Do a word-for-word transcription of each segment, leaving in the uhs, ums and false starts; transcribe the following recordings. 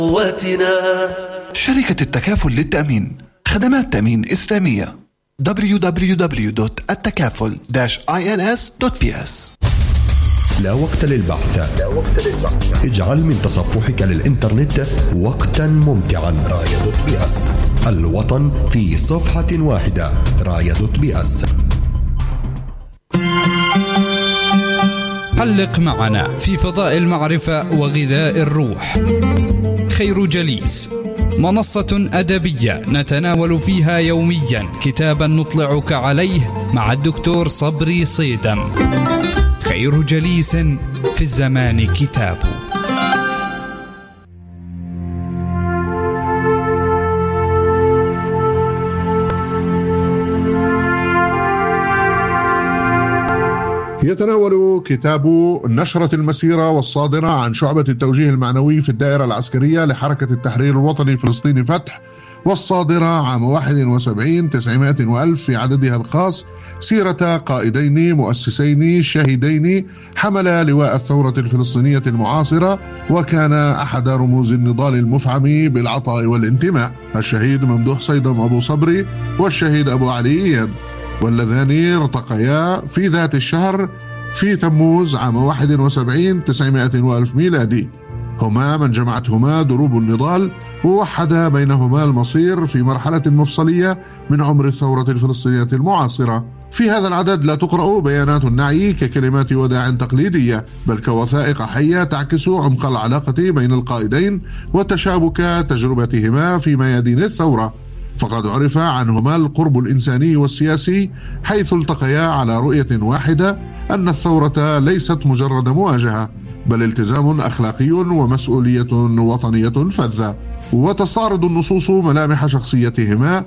قوتنا. شركة التكافل للتأمين، خدمات تأمين إسلامية. دبليو دبليو دبليو دوت التكافل داش آي إن إس دوت بي إس. لا وقت للبحث. لا وقت للبحث. اجعل من تصفحك للإنترنت وقتا ممتعا. راية دوت بي إس، الوطن في صفحة واحدة. راية دوت بي إس. حلق معنا في فضاء المعرفة وغذاء الروح. خير جليس، منصة أدبية نتناول فيها يوميا كتابا نطلعك عليه مع الدكتور صبري صيدم. خير جليس في الزمان كتاب. يتناول كتاب نشرة المسيرة والصادرة عن شعبة التوجيه المعنوي في الدائرة العسكرية لحركة التحرير الوطني فلسطين فتح، والصادرة عام واحد وسبعين تسعمائة وألف في عددها الخاص، سيرة قائدين مؤسسين شهيدين حمل لواء الثورة الفلسطينية المعاصرة، وكان أحد رموز النضال المفعم بالعطاء والانتماء، الشهيد ممدوح صيدم أبو صبري والشهيد أبو علي إياد، واللذان ارتقيا في ذات الشهر في تموز عام واحد وسبعين تسعمائة وألف ميلادي. هما من جمعتهما دروب النضال ووحد بينهما المصير في مرحلة مفصلية من عمر الثورة الفلسطينية المعاصرة. في هذا العدد لا تقرأ بيانات النعي ككلمات وداع تقليدية، بل كوثائق حية تعكس عمق العلاقة بين القائدين وتشابك تجربتهما في ميادين الثورة. فقد عرف عنهما القرب الإنساني والسياسي، حيث التقيا على رؤية واحدة أن الثورة ليست مجرد مواجهة، بل التزام أخلاقي ومسؤولية وطنية فذة. وتستعرض النصوص ملامح شخصيتهما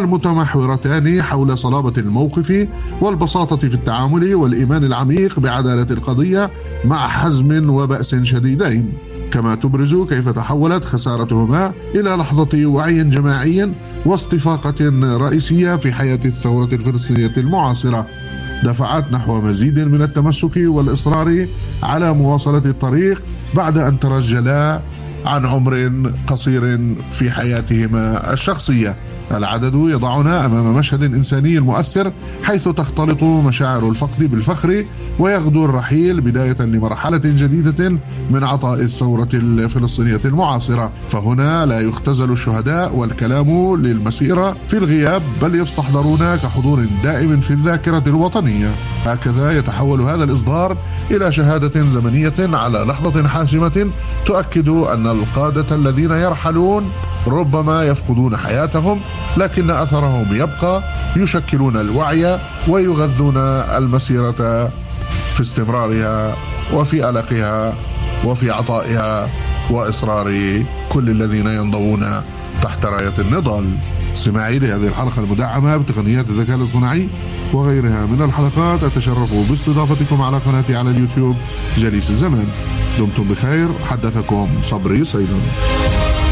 المتمحورتان حول صلابة الموقف والبساطة في التعامل والإيمان العميق بعدالة القضية مع حزم وبأس شديدين، كما تبرز كيف تحولت خسارتهما إلى لحظة وعي جماعي واصطفاقة رئيسية في حياة الثورة الفلسطينية المعاصرة، دفعت نحو مزيد من التمسك والإصرار على مواصلة الطريق بعد أن ترجلا عن عمر قصير في حياتهما الشخصية. العدد يضعنا أمام مشهد إنساني مؤثر، حيث تختلط مشاعر الفقد بالفخر، ويغدو الرحيل بداية لمرحلة جديدة من عطاء الثورة الفلسطينية المعاصرة. فهنا لا يختزل الشهداء والكلام للمسيرة في الغياب، بل يستحضرون كحضور دائم في الذاكرة الوطنية. هكذا يتحول هذا الإصدار إلى شهادة زمنية على لحظة حاسمة تؤكد أن القادة الذين يرحلون ربما يفقدون حياتهم، لكن أثرهم يبقى، يشكلون الوعي ويغذون المسيرة في استمرارها وفي ألقها وفي عطائها وإصرار كل الذين ينضوون تحت راية النضال. استماعي لهذه الحلقة المدعمة بتقنيات الذكاء الاصطناعي وغيرها من الحلقات، أتشرف باستضافتكم على قناتي على اليوتيوب جليس الزمان. دمتم بخير، حدثكم صبري صيدم.